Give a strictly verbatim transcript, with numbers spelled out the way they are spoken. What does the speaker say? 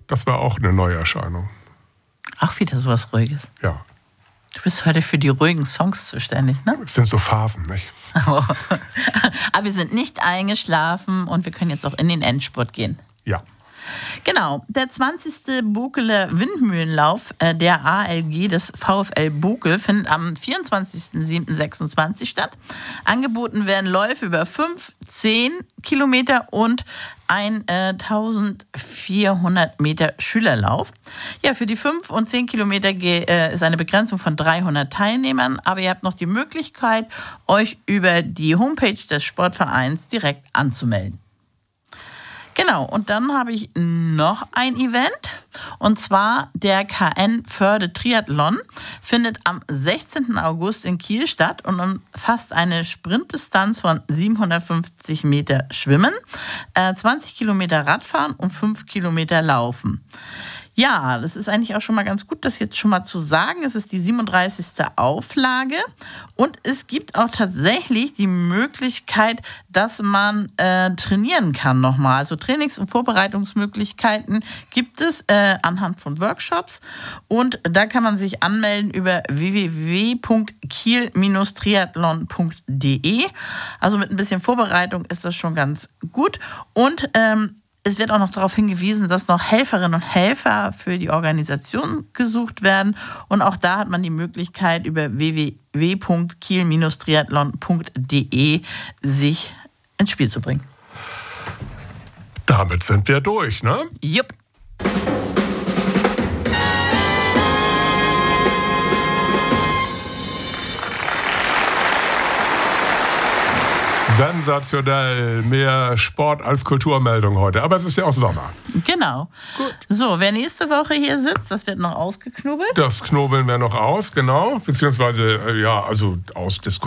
Das war auch eine Neuerscheinung. Auch wieder sowas Ruhiges. Ja. Du bist heute für die ruhigen Songs zuständig, ne? Es sind so Phasen, nicht? Aber wir sind nicht eingeschlafen und wir können jetzt auch in den Endspurt gehen. Ja. Genau, der zwanzigste Bokeler Windmühlenlauf äh, der A L G des VfL Bokel findet am vierundzwanzigsten siebten sechsundzwanzig statt. Angeboten werden Läufe über fünf, zehn Kilometer und eintausendvierhundert Meter Schülerlauf. Ja, für die fünf und zehn Kilometer äh, ist eine Begrenzung von dreihundert Teilnehmern, aber ihr habt noch die Möglichkeit, euch über die Homepage des Sportvereins direkt anzumelden. Genau, und dann habe ich noch ein Event, und zwar der K N Förde Triathlon findet am sechzehnten August in Kiel statt und umfasst eine Sprintdistanz von siebenhundertfünfzig Meter Schwimmen, äh, zwanzig Kilometer Radfahren und fünf Kilometer Laufen. Ja, das ist eigentlich auch schon mal ganz gut, das jetzt schon mal zu sagen. Es ist die siebenunddreißigste Auflage und es gibt auch tatsächlich die Möglichkeit, dass man äh, trainieren kann nochmal. Also Trainings- und Vorbereitungsmöglichkeiten gibt es äh, anhand von Workshops und da kann man sich anmelden über w w w punkt kiel triathlon punkt d e. Also mit ein bisschen Vorbereitung ist das schon ganz gut und ähm, es wird auch noch darauf hingewiesen, dass noch Helferinnen und Helfer für die Organisation gesucht werden. Und auch da hat man die Möglichkeit, über w w w punkt kiel triathlon punkt d e sich ins Spiel zu bringen. Damit sind wir durch, ne? Jupp. Sensationell, mehr Sport als Kulturmeldung heute. Aber es ist ja auch Sommer. Genau. Gut. So, wer nächste Woche hier sitzt, das wird noch ausgeknobelt. Das knobeln wir noch aus, genau. Beziehungsweise, ja, also ausdiskutiert.